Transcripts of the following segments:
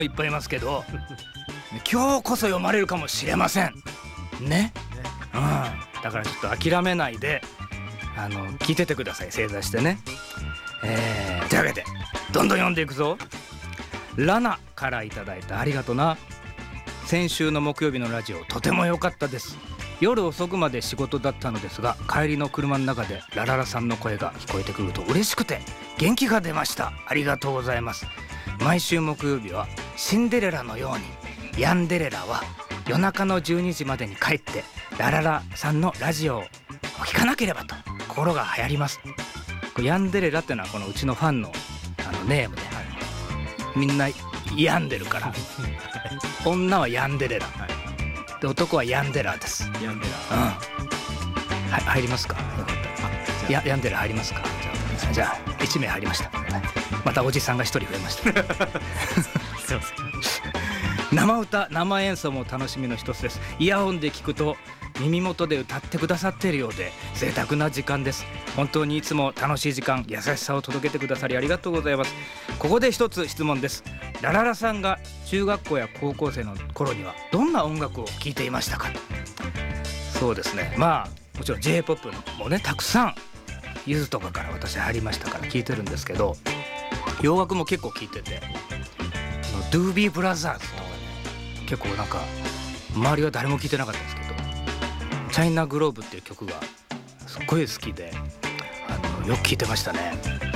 いっぱいいますけど今日こそ読まれるかもしれませんね。だからちょっと諦めないで聞いててください。正座してね。というわけでどんどん読んでいくぞ。ラナからいただいたありがとな。先週の木曜日のラジオとても良かったです。夜遅くまで仕事だったのですが、帰りの車の中でラララさんの声が聞こえてくると嬉しくて元気が出ました。ありがとうございます。毎週木曜日はシンデレラのようにヤンデレラは夜中の12時までに帰ってラララさんのラジオを聞かなければと心が流行ります。ヤンデレラってのはこのうちのファンのネームで、みんな病んでるから女はヤンデレラ、で男はヤンデラです。 ヤンデラ、 入りますか。よかった。ヤンデラ入りますか。じゃあ1名入りました。またおじさんが1人増えましたすいません。 生歌生演奏も楽しみの一つです。イヤホンで聞くと耳元で歌ってくださっているようで贅沢な時間です。本当にいつも楽しい時間、優しさを届けてくださりありがとうございます。ここで一つ質問です。ラララさんが中学校や高校生の頃にはどんな音楽を聴いていましたか。そうですね、まあもちろん J-POP もねたくさんゆずとかから私入りましたから聴いてるんですけど、洋楽も結構聴いてて、ドゥービーブラザーズとかね、結構なんか周りは誰も聴いてなかったんですけど、チャイナグローブっていう曲がすっごい好きでよく聴いてましたね。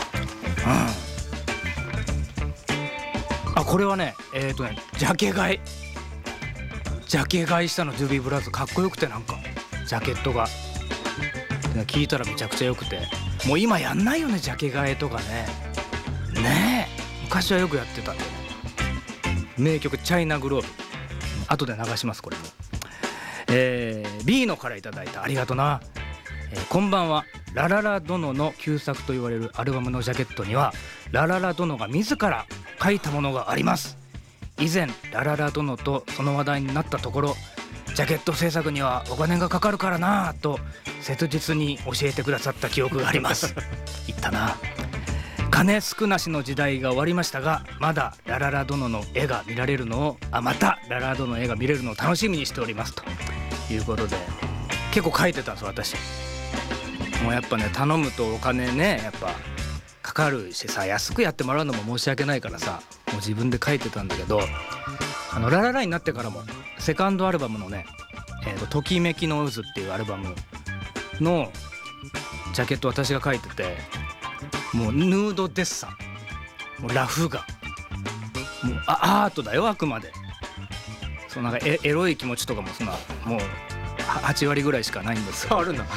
これはねジャケ買いしたの。ドゥービーブラザーズかっこよくて、なんかジャケットが聴いたらめちゃくちゃよくて、もう今やんないよねジャケ買いとかね。昔はよくやってたんでね。名曲チャイナグローブ後で流します。これもB のからいただいたありがとな。こんばんは。ラララ殿の旧作と言われるアルバムのジャケットにはラララ殿が自ら書いたものがあります。以前ラララ殿とその話題になったところ、ジャケット制作にはお金がかかるからなぁと切実に教えてくださった記憶があります言ったな。金少なしの時代が終わりましたが、まだラララ殿の絵が見られるのをまたラララ殿の絵が見れるのを楽しみにしておりますということで、結構描いてたんです私。もうやっぱね頼むとお金ねやっぱかかるしさ、安くやってもらうのも申し訳ないからさ、もう自分で描いてたんだけど、ラララになってからもセカンドアルバムのねときめきの渦っていうアルバムのジャケット私が描いてて、もうヌードデッサン、もうラフ画、もうアートだよあくまで。そうなんかエロい気持ちとかもそんなもう8割ぐらいしかないんですよ。 あるんだ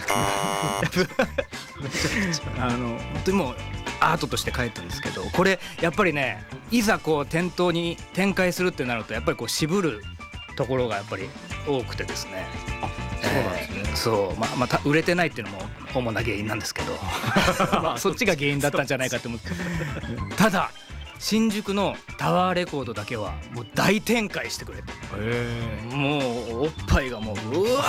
本当にもうアートとして描いたんですけど、これやっぱりねいざこう店頭に展開するってなるとやっぱりこう渋るところがやっぱり多くてですね。 そうなんですね。 そうまあ売れてないっていうのも主な原因なんですけどそっちが原因だったんじゃないかと思ってただ新宿のタワーレコードだけはもう大展開してくれて、もうおっぱいがもううわ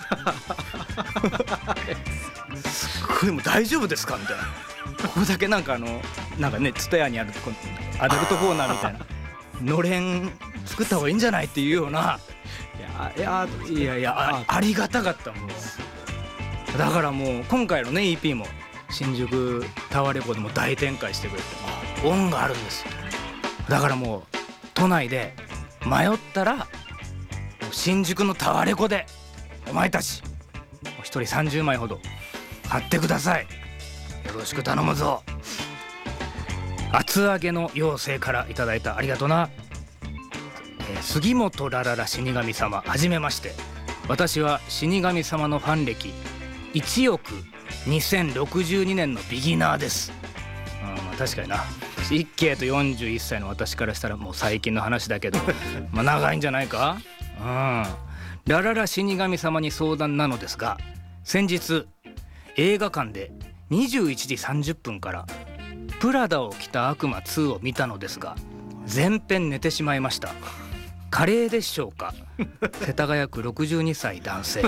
ーすっごいもう大丈夫ですかみたいな、ここだけなんかねツタヤにあるアダルトコーナーみたいなのれん作った方がいいんじゃないっていうような、いやありがたかった。もうだからもう今回のね EP も新宿タワーレコードも大展開してくれて、恩があるんですよ。だからもう都内で迷ったら新宿のタワーレコでお前たち1人30枚ほど買ってください。よろしく頼むぞ。厚揚げの妖精からいただいたありがとな。杉本ラララ死神様、はじめまして。私は死神様のファン歴1億2062年のビギナーです。確かにな、一慶と41歳の私からしたらもう最近の話だけど長いんじゃないか。ラララ死神様に相談なのですが、先日映画館で21時30分からプラダを着た悪魔2を見たのですが、全編寝てしまいました。カレーでしょうか。世田谷区62歳男性。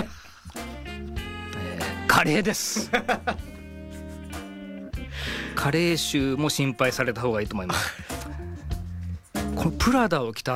カレーです加齢臭も心配された方がいいと思います。 このプラダを着た